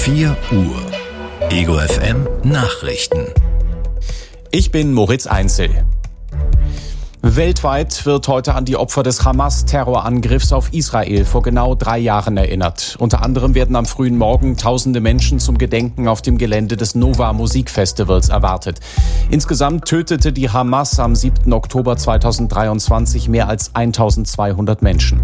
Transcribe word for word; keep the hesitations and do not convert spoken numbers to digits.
vier Uhr. Ego F M Nachrichten. Ich bin Moritz Einzel. Weltweit wird heute an die Opfer des Hamas-Terrorangriffs auf Israel vor genau drei Jahren erinnert. Unter anderem werden am frühen Morgen tausende Menschen zum Gedenken auf dem Gelände des Nova Musikfestivals erwartet. Insgesamt tötete die Hamas am siebten Oktober zweitausenddreiundzwanzig mehr als eintausendzweihundert Menschen.